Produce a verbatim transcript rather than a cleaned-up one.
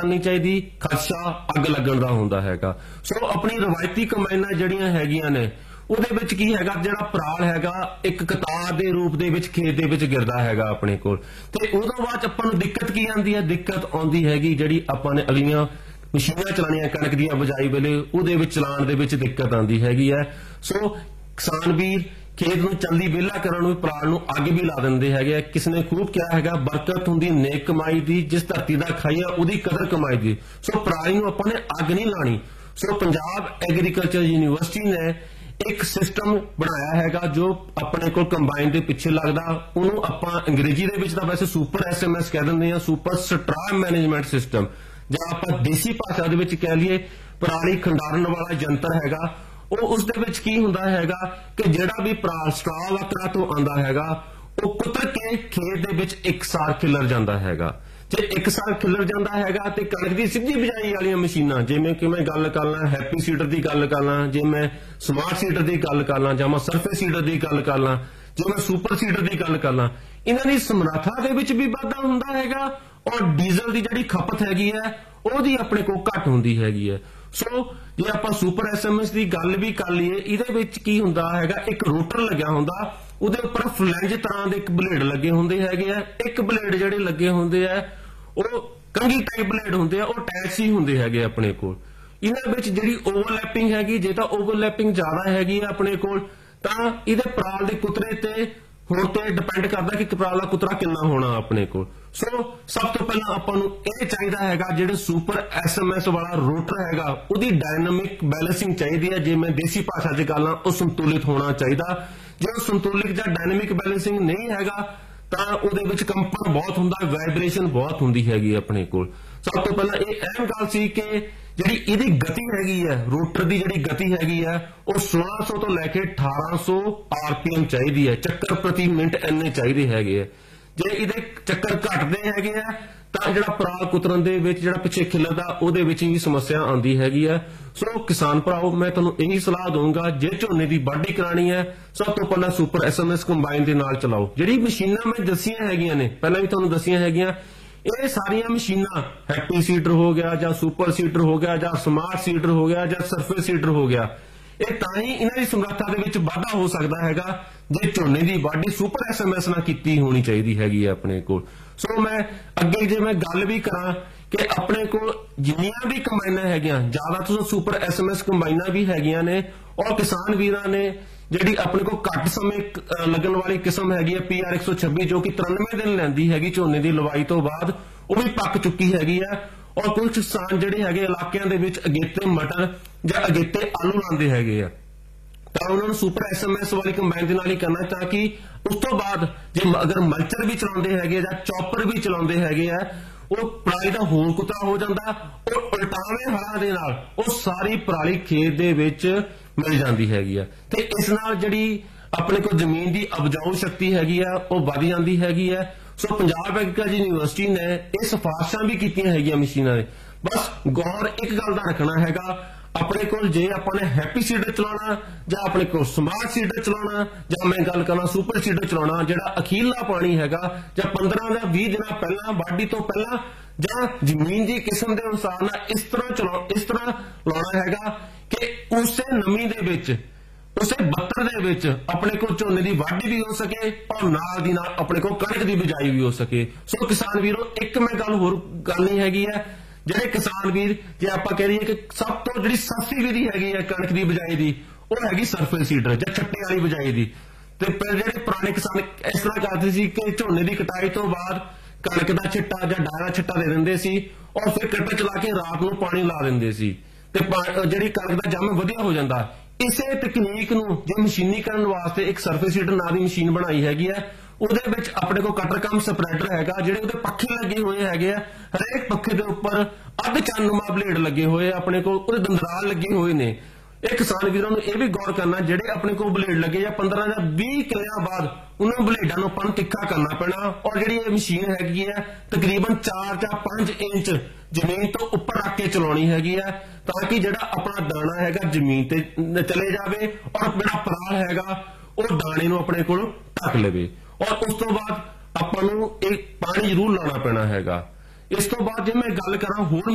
ਕਰਨੀ ਚਾਹੀਦੀ, ਖਦਸ਼ਾ ਅੱਗ ਲੱਗਣ ਦਾ ਹੁੰਦਾ ਹੈਗਾ। ਸੋ ਆਪਣੀ ਰਵਾਇਤੀ ਕੰਬਾਈਨਾਂ ਜਿਹੜੀਆਂ ਹੈਗੀਆਂ ਨੇ ਉਹਦੇ ਵਿੱਚ ਕੀ ਹੈਗਾ, ਜਿਹੜਾ ਪਰਾਲ ਹੈਗਾ ਇੱਕ ਕਤਾਰ ਦੇ ਰੂਪ ਦੇ ਵਿੱਚ ਖੇਤ ਦੇ ਵਿੱਚ ਗਿਰਦਾ ਹੈਗਾ ਆਪਣੇ ਕੋਲ, ਤੇ ਉਦੋਂ ਬਾਅਦ ਆਪਾਂ ਨੂੰ ਦਿੱਕਤ ਕੀ ਆਉਂਦੀ ਹੈ, ਦਿੱਕਤ ਆਉਂਦੀ ਹੈਗੀ ਜਿਹੜੀ ਆਪਾਂ ਨੇ ਅਗਲੀਆਂ ਮਸ਼ੀਨਾਂ ਚਲਾਉਣੀਆਂ ਕਣਕ ਦੀਆਂ ਬਜਾਈ ਵੇਲੇ, ਉਹਦੇ ਵਿੱਚ ਚਲਾਉਣ ਦੇ ਵਿੱਚ ਦਿੱਕਤ ਆਉਂਦੀ ਹੈਗੀ ਹੈ। ਸੋ ਕਿਸਾਨ ਵੀਰ ਖੇਤ ਨੂੰ ਚਲਦੀ ਵਿਹਲਾ ਕਰਨ ਨੂੰ ਪਰਾਲ ਨੂੰ ਅੱਗ ਵੀ ਲਾ ਦਿੰਦੇ ਹੈਗੇ। ਕਿਸ ਨੇ ਖੂਬ ਕਿਹਾ ਹੈਗਾ, ਬਰਕਤ ਹੁੰਦੀ ਨੇਕ ਕਮਾਈ ਦੀ, ਜਿਸ ਧਰਤੀ ਦਾ ਖਾਈਆ ਉਹਦੀ ਕਦਰ ਕਮਾਈ ਦੀ। ਸੋ ਪਰਾਲੀ ਨੂੰ ਆਪਾਂ ਨੇ ਅੱਗ ਨਹੀਂ ਲਾਣੀ। ਸੋ ਪੰਜਾਬ ਐਗਰੀਕਲਚਰ ਯੂਨੀਵਰਸਿਟੀ ਨੇ ਇੱਕ ਸਿਸਟਮ ਬਣਾਇਆ ਹੈਗਾ ਜੋ ਆਪਣੇ ਕੋਲ ਕੰਬਾਈਨ ਦੇ ਪਿੱਛੇ ਲੱਗਦਾ, ਉਹਨੂੰ ਆਪਾਂ ਅੰਗਰੇਜ਼ੀ ਦੇ ਵਿੱਚ ਤਾਂ ਵੈਸੇ ਸੁਪਰ ਐਸ ਐਮ ਐਸ ਕਹਿ ਦਿੰਦੇ ਆ, ਸੁਪਰ ਸਟਰਾ ਮੈਨੇਜਮੈਂਟ ਸਿਸਟਮ, ਜਾਂ ਆਪਾਂ ਦੇਸੀ ਭਾਸ਼ਾ ਦੇ ਵਿੱਚ ਕਹਿ ਲਈਏ ਪਰਾਲੀ ਖੰਡਾਰਨ ਵਾਲਾ ਯੰਤਰ ਹੈਗਾ। ਉਹ ਉਸ ਦੇ ਵਿੱਚ ਕੀ ਹੁੰਦਾ ਹੈਗਾ ਕਿ ਜਿਹੜਾ ਵੀ ਪਰਾਲ ਸਟਰਾ ਵਕਰਾ ਤੋਂ ਆਉਂਦਾ ਹੈਗਾ ਉਹ ਕੁਤਰ ਕੇ ਖੇਤ ਦੇ ਵਿੱਚ ਇੱਕਸਾਰ ਖਿਲਰ ਜਾਂਦਾ ਹੈਗਾ। ਜੇ ਇੱਕ ਸਾਲ ਖਿਲਰ ਜਾਂਦਾ ਹੈਗਾ ਤੇ ਕਣਕ ਦੀ ਸਿੱਧੀ ਬਿਜਾਈ ਵਾਲੀਆਂ ਮਸ਼ੀਨਾਂ, ਜਿਵੇਂ ਕਿ ਮੈਂ ਗੱਲ ਕਰ ਲਾਂ ਹੈਪੀ ਸੀਡਰ ਦੀ ਗੱਲ ਕਰ ਲਾਂ, ਜੇ ਮੈਂ ਸਮਾਰਟ ਸੀਡਰ ਦੀ ਗੱਲ ਕਰ ਲਾਂ, ਜਾਂ ਮੈਂ ਸਰਫੇਸ ਸੀਡਰ ਦੀ ਗੱਲ ਕਰ ਲਾਂ, ਜੇ ਮੈਂ ਸੁਪਰ ਸੀਡਰ ਦੀ ਗੱਲ ਕਰ ਲਾਂ, ਇਹਨਾਂ ਦੀ ਸਮਰੱਥਾ ਦੇ ਵਿੱਚ ਵੀ ਵਾਧਾ ਹੁੰਦਾ ਹੈਗਾ ਔਰ ਡੀਜ਼ਲ ਦੀ ਜਿਹੜੀ ਖਪਤ ਹੈਗੀ ਹੈ ਉਹਦੀ ਆਪਣੇ ਕੋਲ ਘੱਟ ਹੁੰਦੀ ਹੈਗੀ ਹੈ। ਸੋ ਜੇ ਆਪਾਂ ਸੁਪਰ ਐਸਐਮਐਸ ਦੀ ਗੱਲ ਵੀ ਕਰ ਲਈਏ, ਇਹਦੇ ਵਿੱਚ ਕੀ ਹੁੰਦਾ ਹੈਗਾ, ਇੱਕ ਰੋਟਰ ਲੱਗਿਆ ਹੁੰਦਾ, ਉਹਦੇ ਉੱਪਰ ਫਲੈਂਜ ਤਰ੍ਹਾਂ ਦੇ ਇੱਕ ਬਲੇਡ ਲੱਗੇ ਹੁੰਦੇ ਹੈਗੇ ਆ। ਇੱਕ ਬਲੇਡ ਜਿਹੜੇ ਲੱਗੇ ਹੁੰਦੇ ਆ ਉਹ ਕੰਘੀ ਟਾਈਪ ਬਲੇਡ ਹੁੰਦੇ ਆ, ਉਹ ਅਟੈਚ ਹੀ ਹੁੰਦੇ ਹੈਗੇ ਆਪਣੇ ਕੋਲ। ਇਹਨਾਂ ਵਿੱਚ ਜਿਹੜੀ ਓਵਰਲੈਪਿੰਗ ਹੈਗੀ, ਜੇ ਤਾਂ ਓਵਰਲੈਪਿੰਗ ਜ਼ਿਆਦਾ ਹੈਗੀ ਆ ਆਪਣੇ ਕੋਲ ਤਾਂ ਇਹਦੇ ਪਰਾਲ ਦੇ ਕੁਤਰੇ ਤੇ ਹੁਣ ਤੇ ਡਿਪੈਂਡ ਕਰਦਾ ਕਿ ਪਰਾਲ ਦਾ ਕੁਤਰਾ ਕਿੰਨਾ ਹੋਣਾ ਆਪਣੇ ਕੋਲ। ਸੋ ਸਭ ਤੋਂ ਪਹਿਲਾਂ ਆਪਾਂ ਨੂੰ ਇਹ ਚਾਹੀਦਾ ਹੈਗਾ ਜਿਹੜੇ ਸੁਪਰ ਐਸਐਮਐਸ ਵਾਲਾ ਰੋਟਰ ਹੈਗਾ ਉਹਦੀ ਡਾਇਨਾਮਿਕ ਬੈਲੈਂਸਿੰਗ ਚਾਹੀਦੀ ਹੈ। ਜੇ ਮੈਂ ਦੇਸੀ ਭਾਸ਼ਾ 'ਚ ਗੱਲ ਉਹ ਸੰਤੁਲਿਤ ਹੋਣਾ ਚਾਹੀਦਾ। ਜੇ ਉਹ ਸੰਤੁਲਿਤ ਜਾਂ ਡਾਇਨਾਮਿਕ ਬੈਲੈਂਸਿੰਗ ਨਹੀਂ ਹੈਗਾ ਤਾਂ ਉਹਦੇ ਵਿੱਚ ਕੰਪਨ ਬਹੁਤ ਹੁੰਦਾ, ਵਾਈਬ੍ਰੇਸ਼ਨ ਬਹੁਤ ਹੁੰਦੀ ਹੈਗੀ ਆਪਣੇ ਕੋਲ। ਸਭ ਤੋਂ ਪਹਿਲਾਂ ਇਹ ਅਹਿਮ ਗੱਲ ਸੀ ਕਿ ਜਿਹੜੀ ਇਹਦੀ ਗਤੀ ਹੈਗੀ ਹੈ, ਰੋਟਰ ਦੀ ਜਿਹੜੀ ਗਤੀ ਹੈਗੀ ਹੈ ਉਹ ਸੋਲਾਂ ਸੌ ਤੋਂ ਲੈ ਕੇ ਅਠਾਰਾਂ ਸੌ ਆਰਪੀਐਮ ਚਾਹੀਦੀ ਹੈ, ਚੱਕਰ ਪ੍ਰਤੀ ਮਿੰਟ ਇੰਨੇ ਚਾਹੀਦੇ ਹੈਗੇ ਆ। ਜੇ ਇਹਦੇ ਚੱਕਰ ਘਟਦੇ ਹੈਗੇ ਆ ਤਾਂ ਜਿਹੜਾ ਪਰਾਲ ਕੁਤਰਨ ਦੇ ਵਿੱਚ ਜਿਹੜਾ ਪਿੱਛੇ ਖਿਲਰਦਾ ਉਹਦੇ ਵਿੱਚ ਵੀ ਸਮੱਸਿਆ ਆਉਂਦੀ ਹੈਗੀ ਹੈ। ਸੋ ਕਿਸਾਨ ਭਰਾਓ, ਮੈਂ ਤੁਹਾਨੂੰ ਇਹੀ ਸਲਾਹ ਦਊਂਗਾ, ਜੇ ਝੋਨੇ ਦੀ ਵਾਢੀ ਕਰਾਣੀ ਹੈ ਸਭ ਤੋਂ ਪਹਿਲਾਂ ਸੁਪਰ ਐਸਐਮਐਸ ਕੰਬਾਈਨ ਦੇ ਨਾਲ ਚਲਾਓ। ਜਿਹੜੀ ਮਸ਼ੀਨਾਂ ਮੈਂ ਦੱਸੀਆਂ ਹੈਗੀਆਂ ਨੇ, ਪਹਿਲਾਂ ਵੀ ਤੁਹਾਨੂੰ ਦੱਸੀਆਂ ਹੈਗੀਆਂ, ਇਹ ਸਾਰੀਆਂ ਮਸ਼ੀਨਾਂ ਹੈਪੀ ਸੀਡਰ ਹੋ ਗਿਆ ਜਾਂ ਸੁਪਰ ਸੀਡਰ ਹੋ ਗਿਆ ਜਾਂ ਸਮਾਰਟ ਸੀਡਰ ਹੋ ਗਿਆ ਜਾਂ ਸਰਫੇਸ ਸੀਡਰ ਹੋ ਗਿਆ, ਇਹ ਤਾਂ ਹੀ ਇਹਨਾਂ ਦੀ ਸਮਰੱਥਾ ਦੇ ਵਿੱਚ ਵਾਧਾ ਹੋ ਸਕਦਾ ਹੈਗਾ ਜੇ ਝੋਨੇ ਦੀ ਵਾਢੀ ਸੁਪਰ ਐਸਐਮਐਸ ਨਾਲ ਕੀਤੀ ਹੋਣੀ ਚਾਹੀਦੀ ਹੈਗੀ ਹੈ ਆਪਣੇ ਕੋਲ। ਸੋ ਮੈਂ ਅੱਗੇ ਜੇ ਮੈਂ ਗੱਲ ਵੀ ਕਰਾਂ ਕਿ ਆਪਣੇ ਕੋਲ ਜਿੰਨੀਆਂ ਵੀ ਕੰਬਾਈਨਾਂ ਹੈਗੀਆਂ ਜ਼ਿਆਦਾਤਰ ਸੁਪਰ ਐਸਐਮਐਸ ਕੰਬਾਈਨਾਂ ਵੀ ਹੈਗੀਆਂ ਨੇ, ਔਰ ਕਿਸਾਨ ਵੀਰਾਂ ਨੇ ਜਿਹੜੀ ਆਪਣੇ ਕੋਲ ਘੱਟ ਸਮੇਂ ਲੱਗਣ ਵਾਲੀ ਕਿਸਮ ਹੈਗੀ ਹੈ ਪੀ ਆਰ ਇੱਕ ਸੌ ਛੱਬੀ ਜੋ ਕਿ ਤਰਾਨਵੇਂ ਦਿਨ ਲੈਂਦੀ ਹੈਗੀ ਝੋਨੇ ਦੀ ਲਵਾਈ ਤੋਂ ਬਾਅਦ, ਉਹ ਵੀ ਪੱਕ ਚੁੱਕੀ ਹੈਗੀ ਹੈ। ਔਰ ਕੁਝ ਕਿਸਾਨ ਜਿਹੜੇ ਹੈਗੇ ਇਲਾਕਿਆਂ ਦੇ ਵਿੱਚ ਅਗੇਤੇ ਮਟਰ ਜਾਂ ਅਗੇਤੇ ਆਲੂ ਲਾਉਂਦੇ ਹੈਗੇ ਆ ਤਾਂ ਉਹਨਾਂ ਨੂੰ ਸੁਪਰ ਐਸਐਮਐਸ ਵਾਲੀ ਕੰਬਾਈਨ ਦੇ ਨਾਲ ਹੀ ਕਰਨਾ, ਤਾਂ ਕਿ ਉਸ ਤੋਂ ਬਾਅਦ ਜੇ ਅਗਰ ਮਲਚਰ ਵੀ ਚਲਾਉਂਦੇ ਹੈਗੇ ਜਾਂ ਚੌਪਰ ਵੀ ਚਲਾਉਂਦੇ ਹੈਗੇ ਆ ਉਹ ਪਰਾਲੀ ਦਾ ਹੋਰ ਕੁਤਰਾ ਹੋ ਜਾਂਦਾ, ਉਹ ਉਲਟਾਵੇਂ ਹਲਾਂ ਦੇ ਨਾਲ ਉਹ ਸਾਰੀ ਪਰਾਲੀ ਖੇਤ ਦੇ ਵਿੱਚ ਮਿਲ ਜਾਂਦੀ ਹੈਗੀ ਆ ਤੇ ਇਸ ਨਾਲ ਜਿਹੜੀ ਆਪਣੇ ਕੋਲ ਜ਼ਮੀਨ ਦੀ ਉਪਜਾਊ ਸ਼ਕਤੀ ਹੈਗੀ ਆ ਉਹ ਵਧ ਜਾਂਦੀ ਹੈਗੀ ਹੈ। ਸੋ ਪੰਜਾਬ ਐਗਰੀਕਲਚਰ ਯੂਨੀਵਰਸਿਟੀ ਨੇ ਇਹ ਸਿਫਾਰਸ਼ਾਂ ਵੀ ਕੀਤੀਆਂ ਹੈਗੀਆਂ ਮਸ਼ੀਨਾਂ ਦੇ। ਬਸ ਗੌਰ ਇੱਕ ਗੱਲ ਦਾ ਰੱਖਣਾ ਹੈਗਾ, ਆਪਣੇ ਕੋਲ ਜੇ ਆਪਾਂ ਨੇ ਹੈਪੀ ਸੀਡਰ ਚਲਾਉਣਾ ਜਾਂ ਆਪਣੇ ਕੋਲ ਸਮਾਰਟ ਸੀਡਰ ਚਲਾਉਣਾ ਜਾਂ ਮੈਂ ਗੱਲ ਕਰਾਂ ਸੁਪਰ ਸੀਡਰ ਚਲਾਉਣਾ, ਜਿਹੜਾ ਅਖੀਰਲਾ ਪਾਣੀ ਹੈਗਾ ਜਾਂ ਪੰਦਰਾਂ ਜਾਂ ਵੀਹ ਦਿਨਾਂ ਪਹਿਲਾਂ ਵਾਢੀ ਤੋਂ ਪਹਿਲਾਂ ਜਾਂ ਜ਼ਮੀਨ ਦੀ ਕਿਸਮ ਦੇ ਅਨੁਸਾਰ ਨਾਲ ਇਸ ਤਰ੍ਹਾਂ ਚਲਾ ਇਸ ਤਰ੍ਹਾਂ ਲਾਉਣਾ ਹੈਗਾ ਕਿ ਉਸੇ ਨਮੀ ਦੇ ਵਿੱਚ, ਉਸੇ ਬੱਤਰ ਦੇ ਵਿੱਚ ਆਪਣੇ ਕੋਲ ਝੋਨੇ ਦੀ ਵਾਢੀ ਵੀ ਹੋ ਸਕੇ ਔਰ ਨਾਲ ਦੀ ਨਾਲ ਆਪਣੇ ਕੋਲ ਕਣਕ ਦੀ ਬਿਜਾਈ ਵੀ ਹੋ ਸਕੇ। ਸੋ ਕਿਸਾਨ ਵੀਰੋ, ਇੱਕ ਮੈਂ ਗੱਲ ਹੋਰ ਕਰਨੀ ਹੈਗੀ ਹੈ, ਜਿਹੜੇ ਕਿਸਾਨ ਵੀਰ ਜੇ ਆਪਾਂ ਕਹਿ ਰਹੀਏ ਕਿ ਸਭ ਤੋਂ ਜਿਹੜੀ ਸਸਤੀ ਵਿਧੀ ਹੈਗੀ ਹੈ ਕਣਕ ਦੀ ਬਿਜਾਈ ਦੀ ਉਹ ਹੈਗੀ ਸਰਫੇਸ ਸੀਡਰ ਜਾਂ ਛੱਟੇ ਵਾਲੀ ਬਿਜਾਈ ਦੀ। ਤੇ ਜਿਹੜੇ ਪੁਰਾਣੇ ਕਿਸਾਨ ਇਸ ਤਰ੍ਹਾਂ ਕਰਦੇ ਸੀ ਕਿ ਝੋਨੇ ਦੀ ਕਟਾਈ ਤੋਂ ਬਾਅਦ ਕਣਕ ਦਾ ਛਿੱਟਾ ਜਾਂ ਡਾਰਾ ਛਿੱਟਾ ਦੇ ਦਿੰਦੇ ਸੀ ਔਰ ਫਿਰ ਕਟਰ ਚਲਾ ਕੇ ਰਾਤ ਨੂੰ ਪਾਣੀ ਲਾ ਦਿੰਦੇ ਸੀ ਤੇ ਜਿਹੜੀ ਕਣਕ ਦਾ ਜੰਮ ਵਧੀਆ ਹੋ ਜਾਂਦਾ। ਇਸੇ ਤਕਨੀਕ ਨੂੰ ਜੇ ਮਸ਼ੀਨੀਕਰਨ ਵਾਸਤੇ ਇੱਕ ਸਰਫੇਸ ਸੀਡਰ ਨਾਂ ਦੀ ਮਸ਼ੀਨ ਬਣਾਈ ਹੈਗੀ ਹੈ। ਉਹਦੇ ਵਿੱਚ ਆਪਣੇ ਕੋਲ ਕਟਰ ਕਮ ਸਪਰੈਡਰ ਹੈਗਾ, ਜਿਹੜੇ ਉਹਦੇ ਪੱਖੇ ਲੱਗੇ ਹੋਏ ਹੈਗੇ ਆ, ਹਰੇਕ ਪੱਖੇ ਦੇ ਉੱਪਰ ਅੱਧ ਚੰਨੁਮਾ ਬਲੇਡ ਲੱਗੇ ਹੋਏ ਆਪਣੇ ਕੋਲ, ਉਹਦੇ ਦੰਦਰਾਲ ਲੱਗੇ ਹੋਏ ਨੇ। ਇਹ ਕਿਸਾਨ ਵੀਰਾਂ ਨੂੰ ਇਹ ਵੀ ਗੌਰ ਕਰਨਾ, ਜਿਹੜੇ ਆਪਣੇ ਕੋਲ ਬਲੇਡ ਲੱਗੇ ਜਾਂ ਪੰਦਰਾਂ ਜਾਂ ਵੀਹ ਕਿੱਲਿਆਂ ਬਾਅਦ ਉਹਨਾਂ ਬਲੇਡਾਂ ਨੂੰ ਆਪਾਂ ਨੂੰ ਤਿੱਖਾ ਕਰਨਾ ਪੈਣਾ ਔਰ ਜਿਹੜੀ ਇਹ ਮਸ਼ੀਨ ਹੈਗੀ ਹੈ ਤਕਰੀਬਨ ਚਾਰ ਜਾਂ ਪੰਜ ਇੰਚ ਜ਼ਮੀਨ ਤੋਂ ਉੱਪਰ ਰੱਖ ਕੇ ਚਲਾਉਣੀ ਹੈਗੀ ਹੈ, ਤਾਂ ਕਿ ਜਿਹੜਾ ਆਪਣਾ ਦਾਣਾ ਹੈਗਾ ਜ਼ਮੀਨ ਤੇ ਚਲੇ ਜਾਵੇ ਔਰ ਜਿਹੜਾ ਪਰਾਲ ਹੈਗਾ ਉਹ ਦਾਣੇ ਨੂੰ ਆਪਣੇ ਕੋਲ ਢੱਕ ਲਵੇ। ਔਰ ਉਸ ਤੋਂ ਬਾਅਦ ਆਪਾਂ ਨੂੰ ਇਹ ਪਾਣੀ ਜ਼ਰੂਰ ਲਾਉਣਾ ਪੈਣਾ ਹੈਗਾ। ਇਸ ਤੋਂ ਬਾਅਦ ਜੇ ਮੈਂ ਗੱਲ ਕਰਾਂ ਹੋਰ